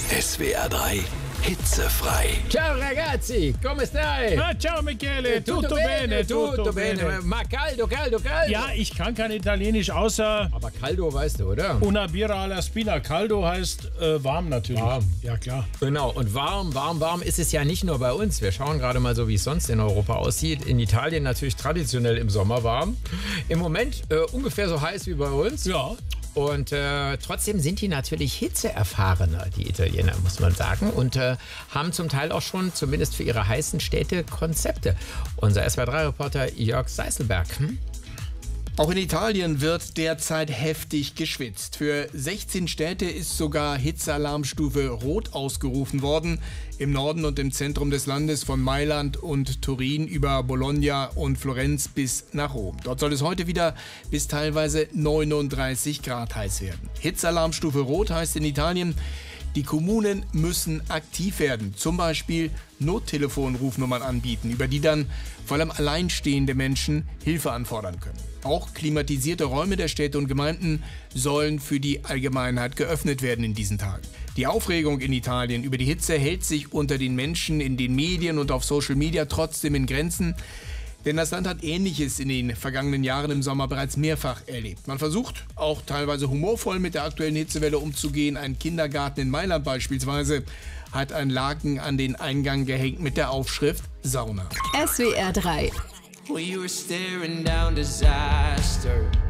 SWR 3 hitzefrei. Ciao ragazzi, come stai? Ciao Michele, tutto bene, tutto bene. Ma caldo. Ja, ich kann kein Italienisch, außer Aber caldo weißt du, oder? una birra alla spina. Caldo heißt warm natürlich. Warm. Ja, klar. Genau, und warm ist es ja nicht nur bei uns. Wir schauen gerade mal so, wie es sonst in Europa aussieht. In Italien natürlich traditionell im Sommer warm. Im Moment ungefähr so heiß wie bei uns. Ja. Und trotzdem sind die natürlich hitzeerfahrener, die Italiener, muss man sagen. Und haben zum Teil auch schon, zumindest für ihre heißen Städte, Konzepte. Unser SWR3-Reporter Jörg Seißelberg. Auch in Italien wird derzeit heftig geschwitzt. Für 16 Städte ist sogar Hitzealarmstufe Rot ausgerufen worden. Im Norden und im Zentrum des Landes von Mailand und Turin über Bologna und Florenz bis nach Rom. Dort soll es heute wieder bis teilweise 39 Grad heiß werden. Hitzealarmstufe Rot heißt in Italien, die Kommunen müssen aktiv werden, zum Beispiel Nottelefonrufnummern anbieten, über die dann vor allem alleinstehende Menschen Hilfe anfordern können. Auch klimatisierte Räume der Städte und Gemeinden sollen für die Allgemeinheit geöffnet werden in diesen Tagen. Die Aufregung in Italien über die Hitze hält sich unter den Menschen in den Medien und auf Social Media trotzdem in Grenzen. Denn das Land hat Ähnliches in den vergangenen Jahren im Sommer bereits mehrfach erlebt. Man versucht, auch teilweise humorvoll mit der aktuellen Hitzewelle umzugehen. Ein Kindergarten in Mailand beispielsweise hat ein Laken an den Eingang gehängt mit der Aufschrift Sauna. SWR 3. We were staring down disaster.